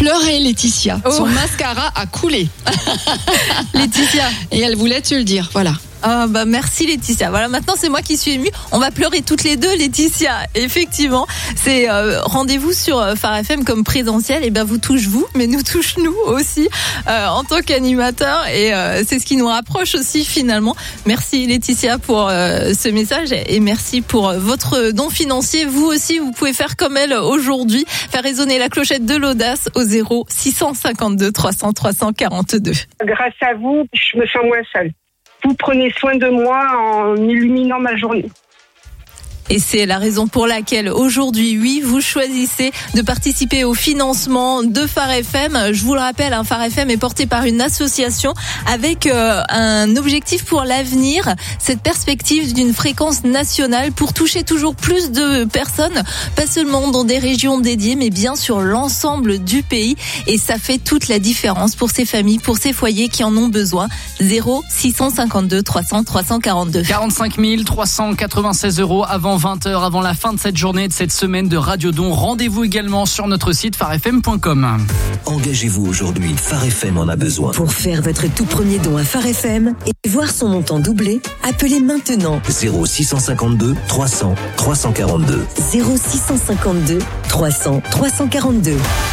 pleuré, Laetitia. Oh. Son mascara a coulé. Laetitia. Et elle voulait te le dire, voilà. Ah bah merci Laetitia. Voilà, maintenant c'est moi qui suis émue. On va pleurer toutes les deux, Laetitia. Effectivement, c'est rendez-vous sur Phare FM comme présentiel. Et ben vous touche vous, mais nous touche nous aussi en tant qu'animateur. Et c'est ce qui nous rapproche aussi finalement. Merci Laetitia pour ce message et merci pour votre don financier. Vous aussi, vous pouvez faire comme elle aujourd'hui, faire résonner la clochette de l'audace au 0 652 300 342. Grâce à vous, je me sens moins seule. Vous prenez soin de moi en illuminant ma journée. Et c'est la raison pour laquelle aujourd'hui, oui, vous choisissez de participer au financement de Phare FM. Je vous le rappelle, Phare FM est porté par une association avec un objectif pour l'avenir, cette perspective d'une fréquence nationale pour toucher toujours plus de personnes, pas seulement dans des régions dédiées, mais bien sur l'ensemble du pays. Et ça fait toute la différence pour ces familles, pour ces foyers qui en ont besoin. 0 652 300 342. 45 396 € avant 20h, avant la fin de cette journée, de cette semaine de Radio Don. Rendez-vous également sur notre site pharefm.com. Engagez-vous aujourd'hui, Phare FM en a besoin. Pour faire votre tout premier don à Phare FM et voir son montant doubler, appelez maintenant 0 652 300 342. 0 652 300 342.